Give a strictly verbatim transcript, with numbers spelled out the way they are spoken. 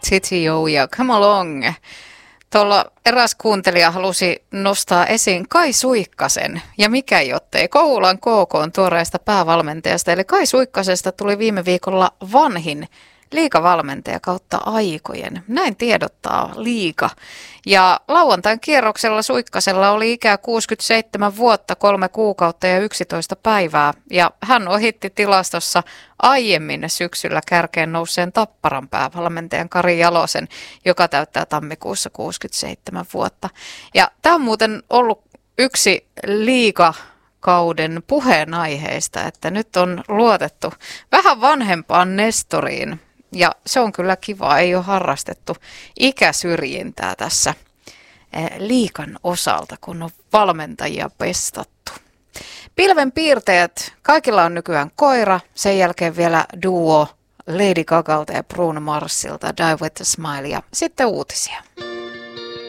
Titio ja Come Along. Tuolla eräs kuuntelija halusi nostaa esiin Kai Suikkasen, ja mikä jottei Kouvolan K K:n tuoreesta päävalmentajasta, eli Kai Suikkasesta tuli viime viikolla vanhin liigavalmentaja kautta aikojen. Näin tiedottaa Liiga. Ja lauantain kierroksella Suikkasella oli ikää kuusikymmentäseitsemän vuotta, kolme kuukautta ja yksitoista päivää. Ja hän ohitti tilastossa aiemmin syksyllä kärkeen nousseen Tapparan päävalmentajan Kari Jalosen, joka täyttää tammikuussa kuusikymmentäseitsemän vuotta. Ja tämä on muuten ollut yksi Liiga kauden puheenaiheista, että nyt on luotettu vähän vanhempaan nestoriin. Ja se on kyllä kiva, ei ole harrastettu ikäsyrjintää tässä Liigan osalta, kun on valmentajia pestattu. Pilvenpiirtäjät, kaikilla on nykyään koira, sen jälkeen vielä duo Lady Gagalta ja Bruno Marsilta, Die With A Smile ja sitten uutisia.